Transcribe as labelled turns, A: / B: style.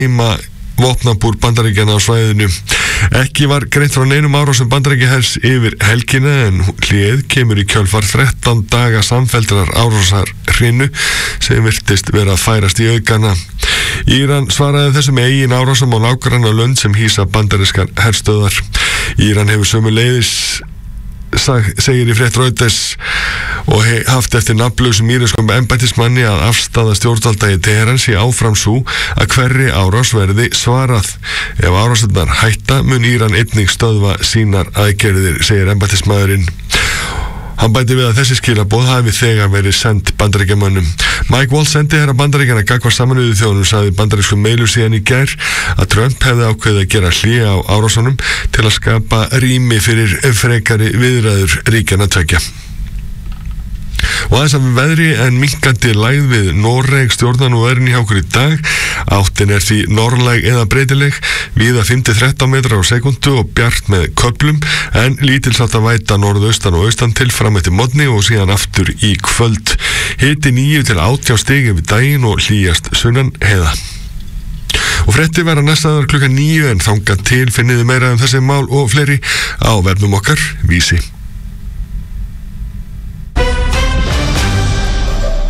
A: vopnabúr Bandaríkjanna á svæðinu. Ekki var greint frá neinum árásum Bandaríkjahers yfir helgina en hléð kemur í kjölfar 13 daga samfelldrar árásarhrinu sem virtist vera að færast í aukana. Íran svaraði þessum eigin árásum á nágranna lönd sem hýsa bandarískar herstöðvar. Íran hefur sömuleiðis segir í frétt Reuters og haft eftir nafnlausum íranskum embættismanni að afstaða stjórnvalda í Teheran sé áfram sú að hverri árás verði svarað. Ef árásirnar hætta mun Íran einnig stöðva sínar aðgerðir, segir embættismaðurinn. Hann bæti við að þessi skilaboð hafi þegar verið send Bandaríkjamönnum. Mike Waltz sendiherra Bandaríkjanna gagnvart Sameinuðu þjóðunum sagði bandarískum meilu síðan í gær að Trump hefði ákveðið að gera hlé á árásunum til að skapa rými fyrir frekari viðræður ríkjanna tveggja. Og aðeins af veðri en minnkandi lægð við Noreg stjórnan og veðrin í okkur í dag. Áttin því norðlæg eða breytileg, víða 5-13 metrar á sekundu og bjart með köflum en lítilsátt að væta norðaustan og austan til fram eftir morgni og síðan aftur í kvöld. Hiti 9-18 stig yfir daginn og hlýjast sunnan heiða. Og fréttir verða næstaðar klukkan 9 en þangað til finniði meira um þessi mál og fleiri á vefnum okkar Vísi.